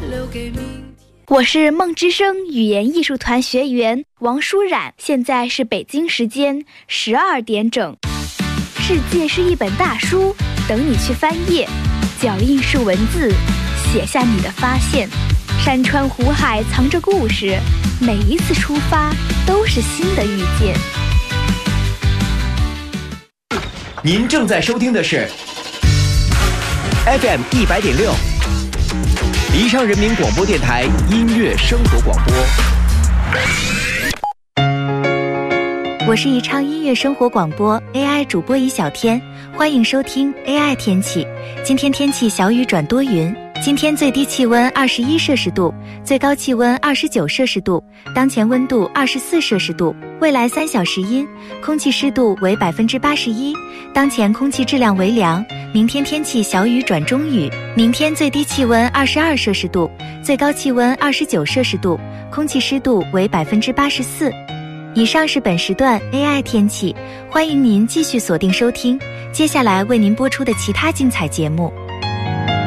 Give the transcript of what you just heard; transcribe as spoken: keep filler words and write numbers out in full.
我是梦之声语言艺术团学员王舒冉，现在是北京时间十二点整。世界是一本大书，等你去翻页，脚印是文字，写下你的发现。山川湖海藏着故事，每一次出发都是新的遇见。 您正在收听的是 F M 一百点六，宜昌人民广播电台音乐生活广播。 我是宜昌音乐生活广播 A I 主播宜小天，欢迎收听 A I 天气。今天天气小雨转多云，今天最低气温二十一摄氏度，最高气温二十九摄氏度，当前温度二十四摄氏度。未来三小时阴，空气湿度为百分之八十一，当前空气质量为良。明天天气小雨转中雨，明天最低气温二十二摄氏度，最高气温二十九摄氏度，空气湿度为百分之八十四。以上是本时段 A I 天气，欢迎您继续锁定收听，接下来为您播出的其他精彩节目。